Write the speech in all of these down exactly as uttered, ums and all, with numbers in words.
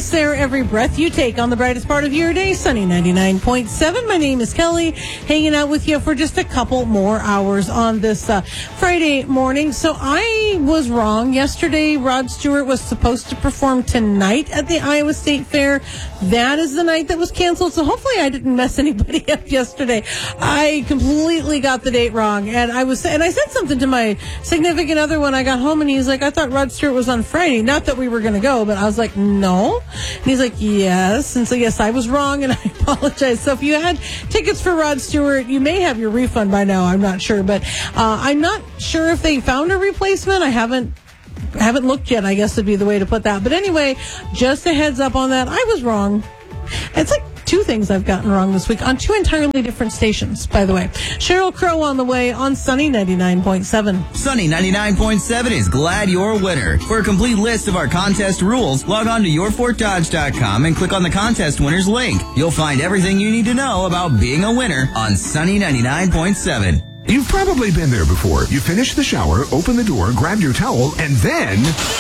nice there. Every breath you take on the brightest part of your day. Sunny ninety-nine point seven. My name is Kelly, hanging out with you for just a couple more hours on this uh, Friday morning. So I was wrong. Yesterday, Rod Stewart was supposed to perform tonight at the Iowa State Fair. That is the night that was canceled. So hopefully I didn't mess anybody up yesterday. I completely got the date wrong. And I was, and I said something to my significant other when I got home, and he's like, I thought Rod Stewart was on Friday. Not that we were going to go, but I was like, no. And he's like, yes. And so, yes, I was wrong, and I apologize. So if you had tickets for Rod Stewart, you may have your refund by now. I'm not sure. But uh, I'm not sure if they found a replacement. I haven't haven't looked yet, I guess would be the way to put that. But anyway, just a heads up on that. I was wrong. It's like two things I've gotten wrong this week on two entirely different stations, by the way. Sheryl Crow on the way on Sunny ninety-nine point seven. Sunny ninety-nine point seven is glad you're a winner. For a complete list of our contest rules, log on to your fort dodge dot com and click on the contest winners link. You'll find everything you need to know about being a winner on Sunny ninety-nine point seven. You've probably been there before. You finish the shower, open the door, grab your towel, and then...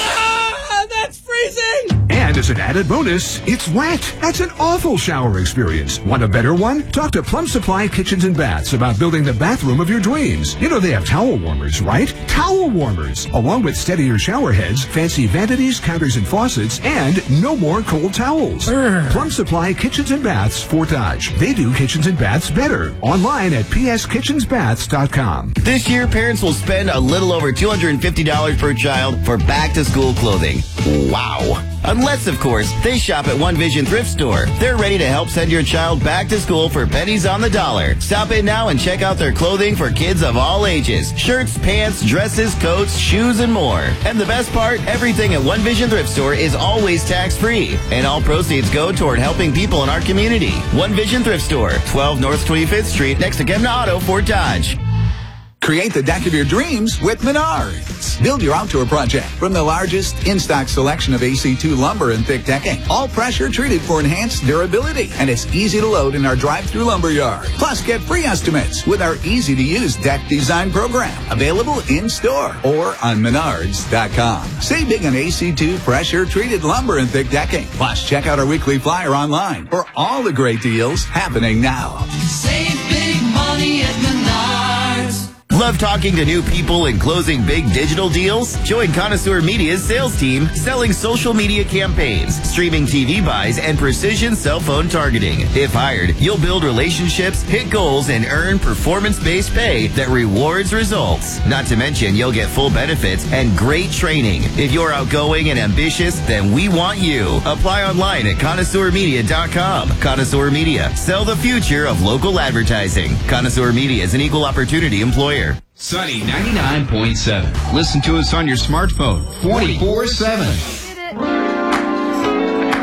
Ah, that's freezing! And as an added bonus, it's wet. That's an awful shower experience. Want a better one? Talk to Plum Supply Kitchens and Baths about building the bathroom of your dreams. You know they have towel warmers, right? Towel warmers, along with steadier shower heads, fancy vanities, counters, and faucets, and no more cold towels. Urgh. Plum Supply Kitchens and Baths, Fort Dodge. They do kitchens and baths better. Online at p s kitchens baths dot com. This year, parents will spend a little over two hundred fifty dollars per child for back-to-school clothing. Wow. Unless, of course, they shop at One Vision Thrift Store. They're ready to help send your child back to school for pennies on the dollar. Stop in now and check out their clothing for kids of all ages. Shirts, pants, dresses, coats, shoes, and more. And the best part, everything at One Vision Thrift Store is always tax-free. And all proceeds go toward helping people in our community. One Vision Thrift Store, twelve North twenty-fifth Street, next to Kevin Auto, Fort Dodge. Create the deck of your dreams with Menards. Build your outdoor project from the largest in-stock selection of A C two lumber and thick decking. All pressure treated for enhanced durability. And it's easy to load in our drive-through lumber yard. Plus, get free estimates with our easy-to-use deck design program. Available in-store or on menards dot com. Save big on A C two pressure treated lumber and thick decking. Plus, check out our weekly flyer online for all the great deals happening now. Save big money at Menards. Love talking to new people and closing big digital deals? Join Connoisseur Media's sales team selling social media campaigns, streaming T V buys, and precision cell phone targeting. If hired, you'll build relationships, hit goals, and earn performance-based pay that rewards results. Not to mention, you'll get full benefits and great training. If you're outgoing and ambitious, then we want you. Apply online at connoisseur media dot com. Connoisseur Media. Sell the future of local advertising. Connoisseur Media is an equal opportunity employer. Sunny ninety-nine point seven. Listen to us on your smartphone twenty-four seven.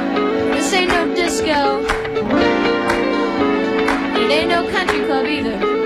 This ain't no disco. It ain't no country club either.